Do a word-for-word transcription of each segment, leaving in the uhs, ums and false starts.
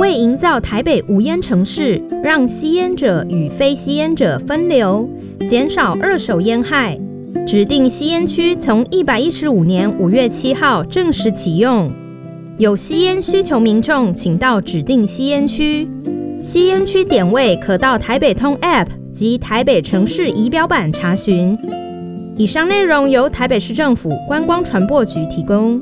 为营造台北无烟城市，让吸烟者与非吸烟者分流，减少二手烟害，指定吸烟区从一百一十五年五月七号正式启用。有吸烟需求民众，请到指定吸烟区。吸烟区点位可到台北通 App 及台北城市仪表板查询。以上内容由台北市政府观光传播局提供。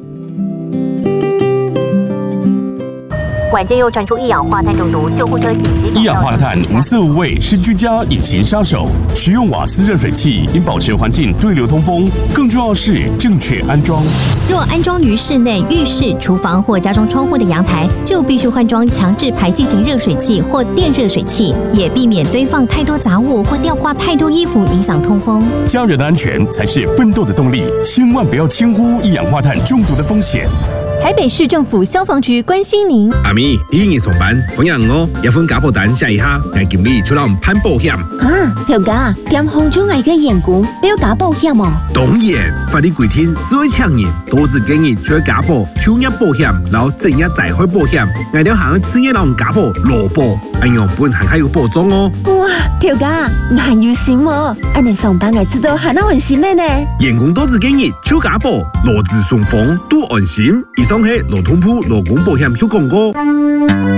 晚间又传出一氧化碳中毒，救护车紧急。 一氧化碳无色无味，是居家隐形杀手。使用瓦斯热水器应保持环境对流通风，更重要是正确安装。 若安装于室内、浴室、厨房或家中窗户的阳台，就必须换装强制排气型热水器或电热水器，也避免堆放太多杂物或吊挂太多衣服，影响通风。 家人的安全才是奋斗的动力，千万不要轻忽一氧化碳中毒的风险。 台北市政府消防局关心您。 阿咪，你今日上班，同样哦，一份家保单写一下，该经理出来攀保险。 啊，条家，点红中爱嘅员工没有加保险哦？ 当然，法律规定，所有厂人都只建议除了家保、就业保险，然后正业再开保险，挨了行企业人家保、劳保，安样本行还有保障哦。 哇，条家，你很有心哦，安尼上班爱知道还能安心的呢。 员工都只建议除家保，劳资双方都安心。以上係劳通部劳工保險有廣告。